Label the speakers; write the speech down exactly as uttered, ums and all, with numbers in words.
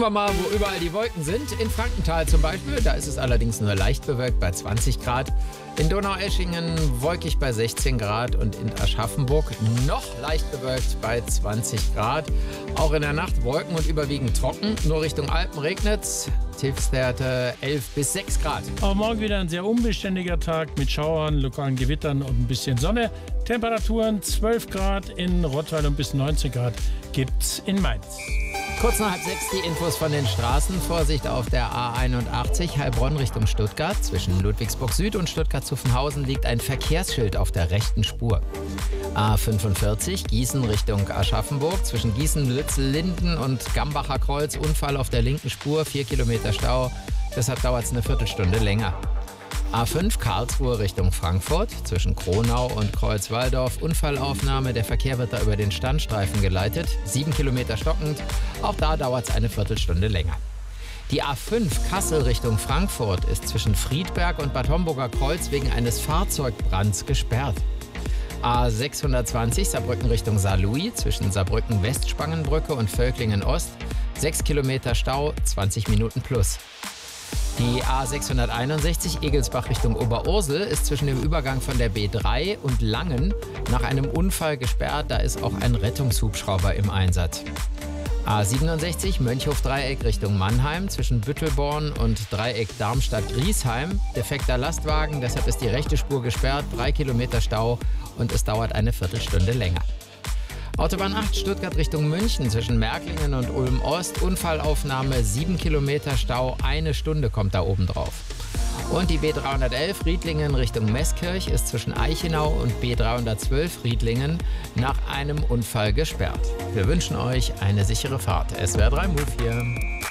Speaker 1: wir mal, wo überall die Wolken sind. In Frankenthal zum Beispiel, da ist es allerdings nur leicht bewölkt bei zwanzig Grad. In Donaueschingen wolkig bei sechzehn Grad und in Aschaffenburg noch leicht bewölkt bei zwanzig Grad. Auch in der Nacht Wolken und überwiegend trocken. Nur Richtung Alpen regnet's. Tiefstwerte elf bis sechs Grad.
Speaker 2: Auch morgen wieder ein sehr unbeständiger Tag mit Schauern, lokalen Gewittern und ein bisschen Sonne. Temperaturen zwölf Grad in Rottweil und bis neunzehn Grad gibt's in Mainz.
Speaker 1: Kurz nach halb sechs die Infos von den Straßen. Vorsicht auf der A einundachtzig Heilbronn Richtung Stuttgart. Zwischen Ludwigsburg Süd und Stuttgart-Zuffenhausen liegt ein Verkehrsschild auf der rechten Spur. A fünfundvierzig Gießen Richtung Aschaffenburg. Zwischen Gießen-Lützel-Linden und Gambacher Kreuz Unfall auf der linken Spur. Vier Kilometer Stau. Deshalb dauert es eine Viertelstunde länger. A fünf Karlsruhe Richtung Frankfurt. Zwischen Kronau und Kreuzwaldorf Unfallaufnahme. Der Verkehr wird da über den Standstreifen geleitet. Sieben Kilometer stockend. Auch da dauert es eine Viertelstunde länger. Die A fünf Kassel Richtung Frankfurt ist zwischen Friedberg und Bad Homburger Kreuz wegen eines Fahrzeugbrands gesperrt. A sechshundertzwanzig Saarbrücken Richtung Saarlouis zwischen Saarbrücken Westspangenbrücke und Völklingen Ost. Sechs Kilometer Stau, zwanzig Minuten plus. Die A sechshunderteinundsechzig Egelsbach Richtung Oberursel ist zwischen dem Übergang von der B drei und Langen nach einem Unfall gesperrt. Da ist auch ein Rettungshubschrauber im Einsatz. A siebenundsechzig Mönchhof-Dreieck Richtung Mannheim zwischen Büttelborn und Dreieck Darmstadt-Griesheim. Defekter Lastwagen, deshalb ist die rechte Spur gesperrt. Drei Kilometer Stau und es dauert eine Viertelstunde länger. Autobahn acht Stuttgart Richtung München zwischen Märklingen und Ulm Ost. Unfallaufnahme, sieben Kilometer Stau, eine Stunde kommt da oben drauf. Und die B dreihundertelf Riedlingen Richtung Meßkirch ist zwischen Eichenau und B dreihundertzwölf Riedlingen nach einem Unfall gesperrt. Wir wünschen euch eine sichere Fahrt. S W R drei Move hier.